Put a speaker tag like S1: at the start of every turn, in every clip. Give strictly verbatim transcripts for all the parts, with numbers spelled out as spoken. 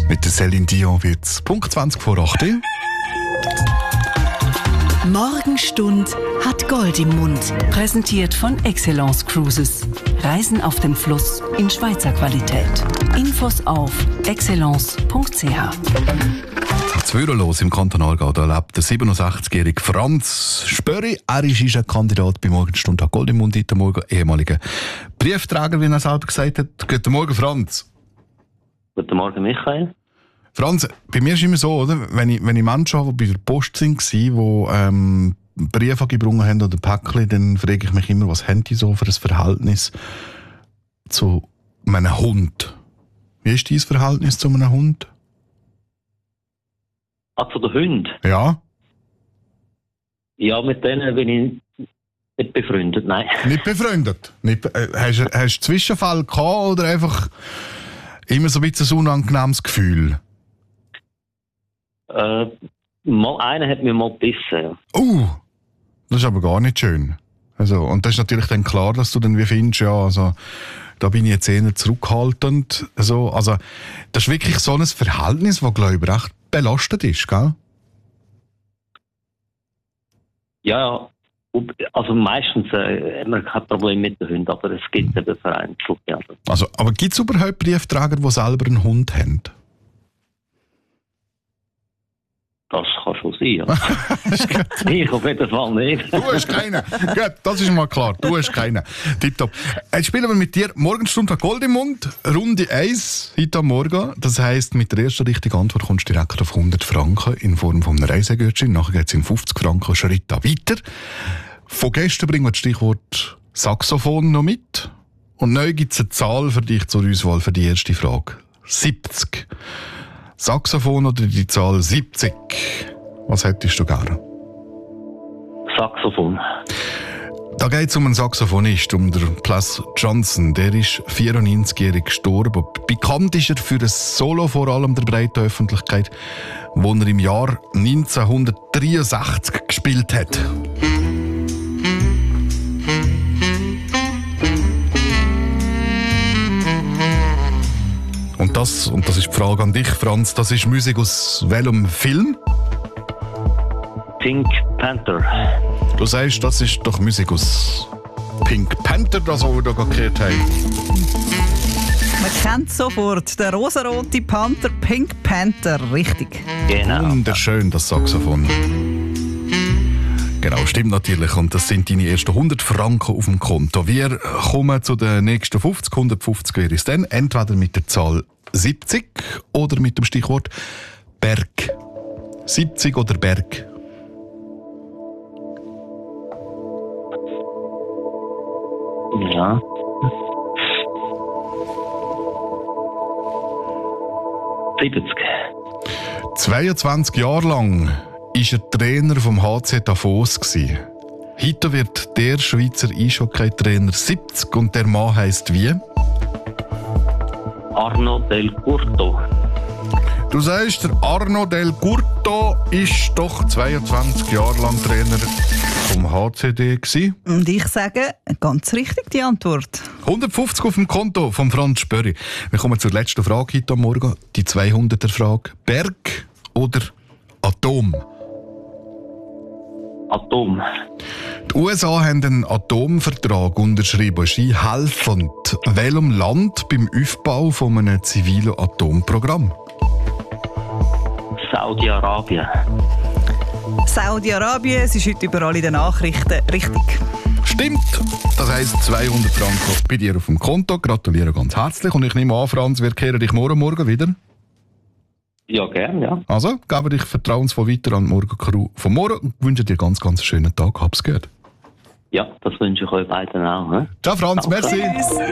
S1: Mit der Céline Dion wird es Punkt zwanzig vor acht.
S2: Morgenstund hat Gold im Mund. Präsentiert von Excellence Cruises. Reisen auf dem Fluss in Schweizer Qualität. Infos auf excellence punkt c h.
S1: Zwürerlos im Kanton Aargau, da lebt der siebenundsechzigjährige Franz Spöri. Er ist ein Kandidat bei Morgenstund hat Gold im Mund heute Morgen, ehemaliger Briefträger, wie er selber gesagt hat. Guten Morgen, Franz.
S3: Guten Morgen, Michael.
S1: Franz, bei mir ist es immer so, oder? Wenn ich, wenn ich Menschen habe, die bei der Post waren, die ähm, Briefe gebrungen haben oder Päckchen, dann frage ich mich immer, was haben die so für ein Verhältnis zu einem Hund? Wie ist dein Verhältnis zu einem Hund?
S3: Ah, zu den Hunden?
S1: Ja.
S3: Ja, mit denen bin ich nicht befreundet, nein.
S1: Nicht befreundet? Nicht, äh, hast, hast du Zwischenfall gehabt oder einfach immer so ein bisschen ein unangenehmes Gefühl?
S3: Äh, mal, einer hat mir mal gebissen. Ja.
S1: Uh, das ist aber gar nicht schön. Also, und das ist natürlich dann klar, dass du dann wie findest, ja, also, da bin ich jetzt eher zurückhaltend. Also, also, das ist wirklich so ein Verhältnis, das, glaube ich, recht belastet ist, gell?
S3: Ja, also meistens äh, haben wir kein Problem mit den Hunden, aber es gibt eben vereinzelt. Ja.
S1: Also, aber gibt es überhaupt Briefträger, die selber einen Hund haben?
S3: Das kann schon sein, ja. Ich auf jeden Fall nicht.
S1: Du hast keinen. Gut, das ist mal klar. Du hast keinen. Tipptopp. Jetzt spielen wir mit dir Morgenstunde Gold im Mund. Runde eins heute am Morgen. Das heisst, mit der ersten richtigen Antwort kommst du direkt auf hundert Franken in Form von einem Reisegutschein. Nachher geht es in fünfzig Franken Schritt weiter. Von gestern bringen wir das Stichwort Saxophon noch mit. Und neu gibt es eine Zahl für dich zur Auswahl für die erste Frage. siebzig. Saxophon oder die Zahl siebzig? Was hättest du gerne?
S3: Saxophon.
S1: Da geht es um einen Saxophonist, um den Plas Johnson. Der ist vierundneunzigjährig gestorben. Bekannt ist er für ein Solo, vor allem der breiten Öffentlichkeit, das er im Jahr neunzehnhundertdreiundsechzig gespielt hat. Und das, und das ist die Frage an dich, Franz, das ist Musik aus welchem Film?
S3: Pink Panther.
S1: Du sagst, das ist doch Musik aus Pink Panther, das wir hier gehört haben.
S4: Man kennt sofort den rosaroten Panther, Pink Panther, richtig.
S3: Genau.
S1: Wunderschön, das Saxophon. Genau, stimmt natürlich. Und das sind deine ersten hundert Franken auf dem Konto. Wir kommen zu den nächsten fünfzig. hundertfünfzig wäre es dann. Entweder mit der Zahl siebzig oder mit dem Stichwort Berg. siebzig oder Berg?
S3: Ja. siebzig.
S1: zweiundzwanzig Jahre lang war er Trainer vom H C Davos. Heute wird der Schweizer Eishockey-Trainer siebzig und der Mann heisst wie?
S3: Arno Del Curto.
S1: Du sagst, der Arno Del Curto ist doch zweiundzwanzig Jahre lang Trainer vom H C D gewesen.
S4: Und ich sage, ganz richtig die Antwort.
S1: hundertfünfzig auf dem Konto von Franz Spöri. Wir kommen zur letzten Frage heute am Morgen. Die zweihunderter Frage. Berg oder Atom?
S3: Atom.
S1: Die U S A haben einen Atomvertrag unterschrieben. Sie helfen welchem Land beim Aufbau von einem zivilen Atomprogramm?
S3: Saudi-Arabien.
S4: Saudi-Arabien, es ist heute überall in den Nachrichten. Richtig.
S1: Stimmt. Das heisst zweihundert Franken bei dir auf dem Konto. Gratuliere ganz herzlich. Und ich nehme an, Franz, wir kehren dich morgen Morgen wieder.
S3: Ja, gerne, ja.
S1: Also, gebe dich vertrauensvoll weiter an die Morgencrew von morgen und wünsche dir ganz, ganz einen schönen Tag. Hab's gehört.
S3: Ja, das wünsche ich euch beiden auch. Ne?
S1: Ciao, Franz.
S3: Danke.
S1: Merci.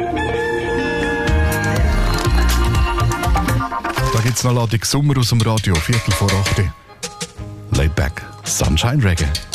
S1: Da gibt's noch Ladung Sommer aus dem Radio. Viertel vor acht. Laid back. Sunshine Reggae.